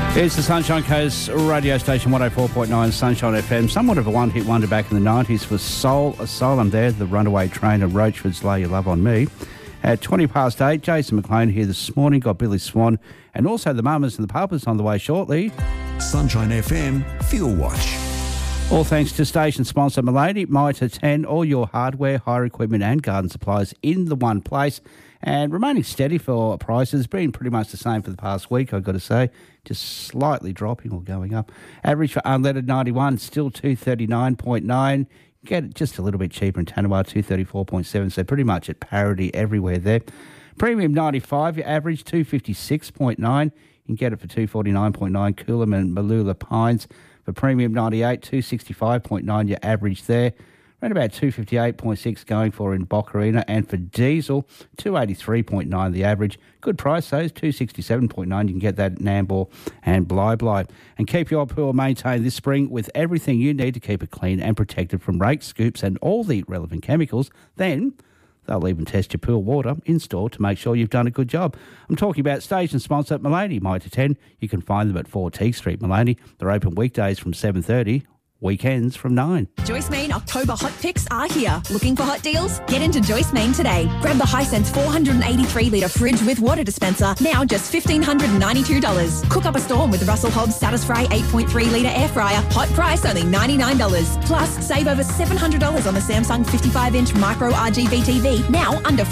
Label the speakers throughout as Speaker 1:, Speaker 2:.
Speaker 1: It's the Sunshine Coast radio station, 104.9 Sunshine FM. Somewhat of a one-hit wonder back in the 90s for Soul Asylum there, the Runaway Train and Roachford's Lay Your Love on Me. At 20 past 8, Jason McLean here this morning, got Billy Swan and also the Mamas and the Papas on the way shortly.
Speaker 2: Sunshine FM Fuel Watch.
Speaker 1: All thanks to station sponsor Milady, Mitre 10, all your hardware, hire equipment and garden supplies in the one place. And remaining steady for prices, been pretty much the same for the past week, I've got to say. Just slightly dropping or going up. Average for unleaded 91, still 239.9. Get it just a little bit cheaper in Tanawar, 234.7, so pretty much at parity everywhere there. Premium 95, your average 256.9. You can get it for 249.9. Coolum and Malula Pines. For Premium 98, 265.9, your average there. Around about 258.6 going for in Boccarina, and for diesel, 283.9 the average. Good price, those 267.9. You can get that at Nambour and Bly. And keep your pool maintained this spring with everything you need to keep it clean and protected from rakes, scoops and all the relevant chemicals. Then they'll even test your pool water in store to make sure you've done a good job. I'm talking about station sponsor Milady, Mitre 10. You can find them at 4 Teague Street, Milady. They're open weekdays from 7:30. Weekends from 9.
Speaker 3: Joyce Main October hot picks are here. Looking for hot deals? Get into Joyce Main today. Grab the Hisense 483-litre fridge with water dispenser, now just $1,592. Cook up a storm with Russell Hobbs Satisfry 8.3-litre air fryer, hot price only $99. Plus, save over $700 on the Samsung 55-inch micro RGB TV, now under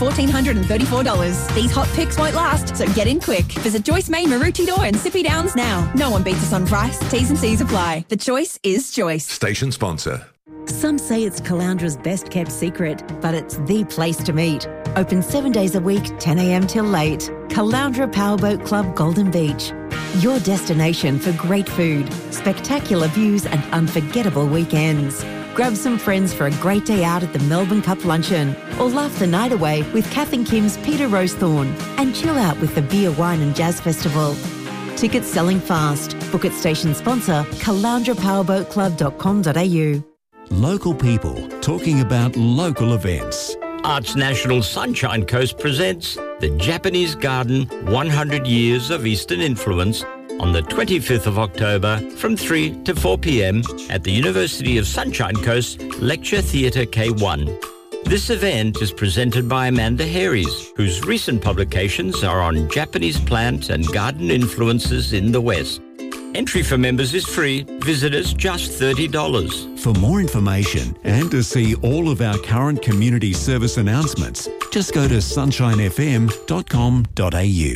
Speaker 3: $1,434. These hot picks won't last, so get in quick. Visit Joyce Main, Maroochydore and Sippy Downs now. No one beats us on price. T's and C's apply. The choice is Joyce.
Speaker 2: Station sponsor.
Speaker 4: Some say it's Calandra's best kept secret, but it's the place to meet. Open 7 days a week, 10 a.m. till late. Calandra Powerboat Club Golden Beach. Your destination for great food, spectacular views and unforgettable weekends. Grab some friends for a great day out at the Melbourne Cup Luncheon, or laugh the night away with Kath and Kim's Peter Rosethorn, and chill out with the Beer, Wine and Jazz Festival. Tickets selling fast. Book at station sponsor calandrapowerboatclub.com.au.
Speaker 2: Local people talking about local events.
Speaker 5: Arts National Sunshine Coast presents the Japanese Garden 100 Years of Eastern Influence on the 25th of October from 3 to 4 p.m. at the University of Sunshine Coast Lecture Theatre K1. This event is presented by Amanda Harries, whose recent publications are on Japanese plant and garden influences in the West. Entry for members is free, visitors just $30.
Speaker 2: For more information and to see all of our current community service announcements, just go to sunshinefm.com.au.